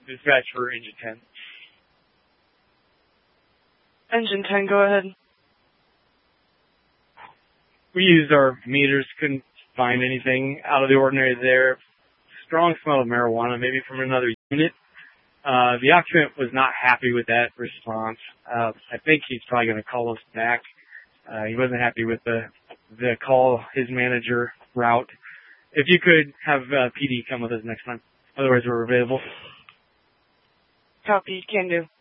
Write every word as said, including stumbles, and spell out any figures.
Dispatch for Engine ten. Engine ten, go ahead. We used our meters, couldn't find anything out of the ordinary there. Strong smell of marijuana, maybe from another unit. Uh, the occupant was not happy with that response. Uh, I think he's probably going to call us back. Uh, he wasn't happy with the the call his manager route. If you could have uh, P D come with us next time. Otherwise, we're available. Copy, can do.